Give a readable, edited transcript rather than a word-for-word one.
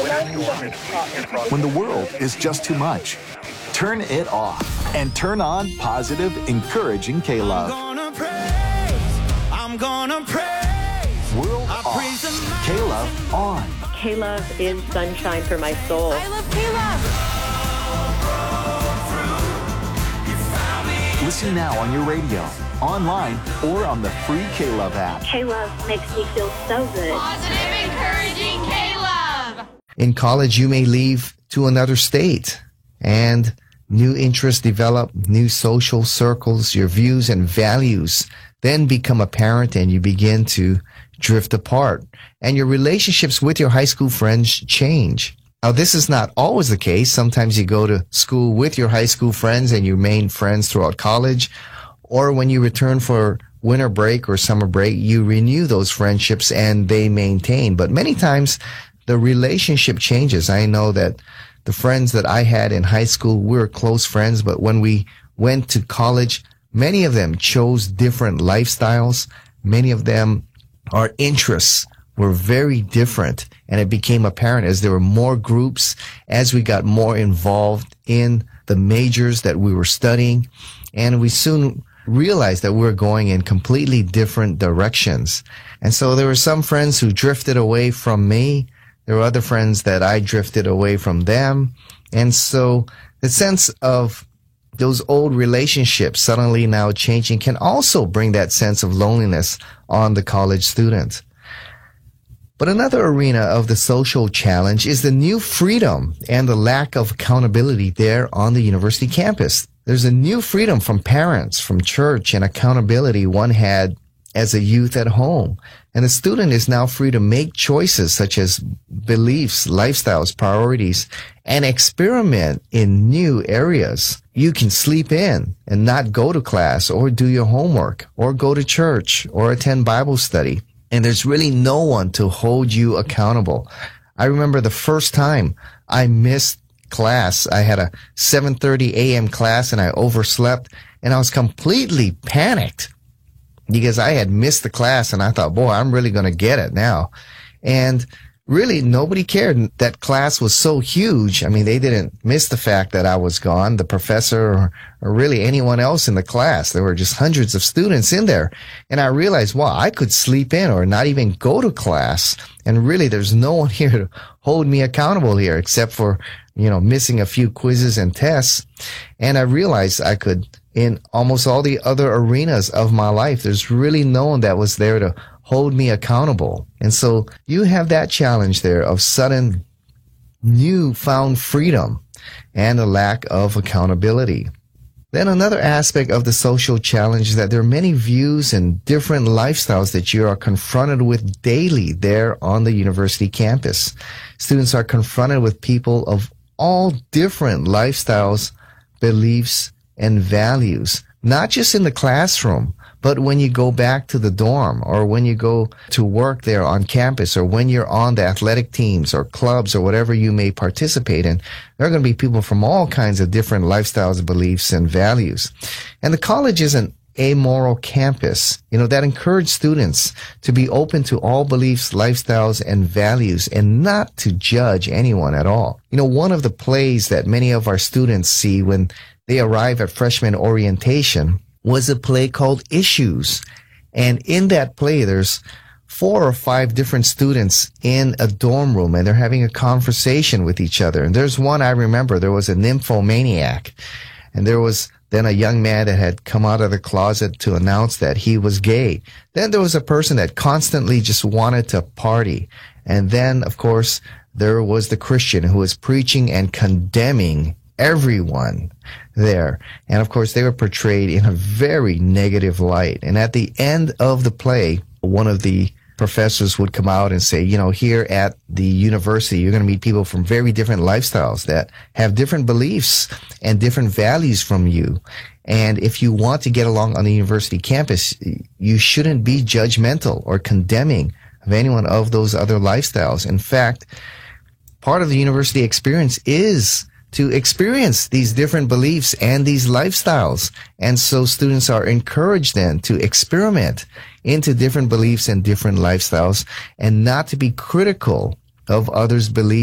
When the world is just too much, turn it off and turn on positive, encouraging K-Love. I'm gonna praise. World off, K-Love on. K-Love is sunshine for my soul. I love K-Love. Listen now on your radio, online, or on the free K-Love app. K-Love makes me feel so good. Positive, encouraging K-Love. In college, you may leave to another state, and new interests develop, new social circles, your views and values then become apparent, and you begin to drift apart, and your relationships with your high school friends change. Now, this is not always the case. Sometimes you go to school with your high school friends and you remain friends throughout college, or when you return for winter break or summer break, you renew those friendships and they maintain. But many times the relationship changes. I know that the friends that I had in high school, we were close friends, but when we went to college, many of them chose different lifestyles. Many of them, our interests were very different, and it became apparent as there were more groups, as we got more involved in the majors that we were studying, and we soon realized that we were going in completely different directions. And so there were some friends who drifted away from me. There were other friends that I drifted away from them. And so the sense of those old relationships suddenly now changing can also bring that sense of loneliness on the college student. But another arena of the social challenge is the new freedom and the lack of accountability there on the university campus. There's a new freedom from parents, from church, and accountability one had as a youth at home. And the student is now free to make choices such as beliefs, lifestyles, priorities, and experiment in new areas. You can sleep in and not go to class or do your homework or go to church or attend Bible study. And there's really no one to hold you accountable. I remember the first time I missed class. I had a 7:30 a.m. class and I overslept, and I was completely panicked because I had missed the class, and I thought, boy, I'm really going to get it now. And really, nobody cared. That class was so huge. I mean, they didn't miss the fact that I was gone, the professor or really anyone else in the class. There were just hundreds of students in there. And I realized, wow, I could sleep in or not even go to class. And really, there's no one here to hold me accountable here except for, missing a few quizzes and tests. And I realized I could, in almost all the other arenas of my life, there's really no one that was there to hold me accountable. And so you have that challenge there of sudden newfound freedom and a lack of accountability. Then another aspect of the social challenge is that there are many views and different lifestyles that you are confronted with daily there on the university campus. Students are confronted with people of all different lifestyles, beliefs, and values, not just in the classroom, but when you go back to the dorm or when you go to work there on campus or when you're on the athletic teams or clubs or whatever you may participate in, there are going to be people from all kinds of different lifestyles, beliefs, and values. And the college is an amoral campus, that encourages students to be open to all beliefs, lifestyles, and values and not to judge anyone at all. One of the plays that many of our students see when they arrive at freshman orientation was a play called Issues. And in that play, there's 4 or 5 different students in a dorm room, and they're having a conversation with each other. And there's one I remember, there was a nymphomaniac. And there was then a young man that had come out of the closet to announce that he was gay. Then there was a person that constantly just wanted to party. And then, of course, there was the Christian who was preaching and condemning everyone there. And of course, they were portrayed in a very negative light. And at the end of the play, one of the professors would come out and say, here at the university, you're going to meet people from very different lifestyles that have different beliefs and different values from you. And if you want to get along on the university campus, you shouldn't be judgmental or condemning of anyone of those other lifestyles. In fact, part of the university experience is to experience these different beliefs and these lifestyles. And so students are encouraged then to experiment into different beliefs and different lifestyles and not to be critical of others' beliefs